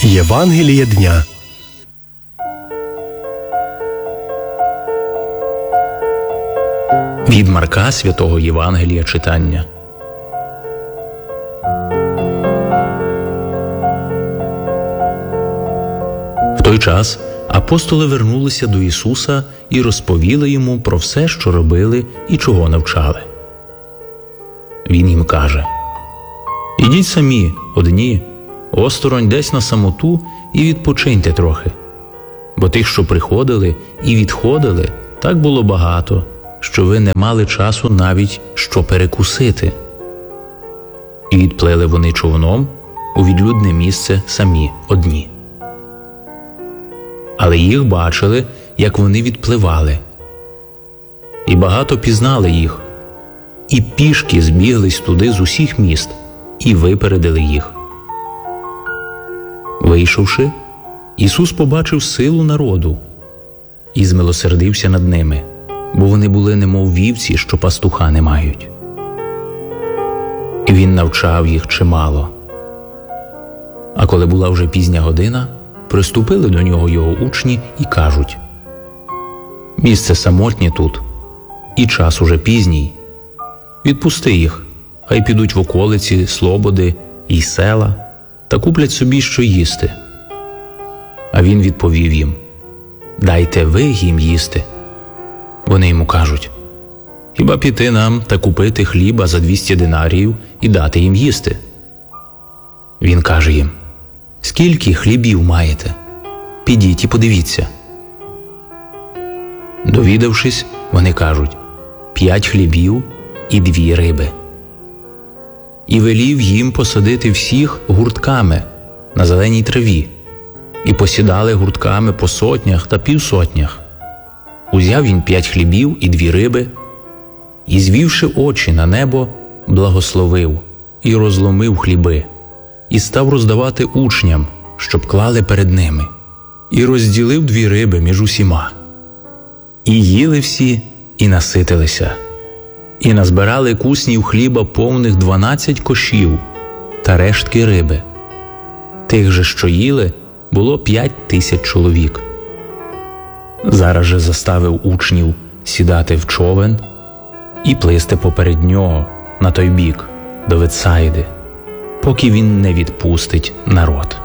Євангеліє дня. Від Марка святого Євангелія читання. В той час апостоли вернулися до Ісуса і розповіли Йому про все, що робили і чого навчали. Він їм каже: «Ідіть самі, одні, осторонь десь на самоту і відпочиньте трохи. Бо тих, що приходили і відходили, так було багато, що ви не мали часу навіть що перекусити». І відплили вони човном у відлюдне місце самі, одні. Але їх бачили, як вони відпливали. І багато пізнали їх, і пішки збіглись туди з усіх міст, і випередили їх. Вийшовши, Ісус побачив силу народу і змилосердився над ними, бо вони були немов вівці, що пастуха не мають. І Він навчав їх чимало. А коли була вже пізня година, приступили до Нього Його учні і кажуть: «Місце самотнє тут, і час уже пізній. Відпусти їх, хай підуть в околиці, слободи і села та куплять собі що їсти». А Він відповів їм: «Дайте ви їм їсти». Вони йому кажуть: «Хіба піти нам та купити хліба за 200 динаріїв і дати їм їсти?» Він каже їм: «Скільки хлібів маєте? Підіть і подивіться». Довідавшись, вони кажуть: 5 хлібів і 2 риби. І велів їм посадити всіх гуртками на зеленій траві, і посідали гуртками по сотнях та півсотнях. Узяв він 5 хлібів і 2 риби, і, звівши очі на небо, благословив і розломив хліби, і став роздавати учням, щоб клали перед ними, і розділив 2 риби між усіма. І їли всі, і наситилися, і назбирали куснів хліба повних 12 кошів та рештки риби. Тих же, що їли, було 5000 чоловік. Зараз же заставив учнів сідати в човен і плисти поперед нього на той бік, до Ветсаїди, поки він не відпустить народ.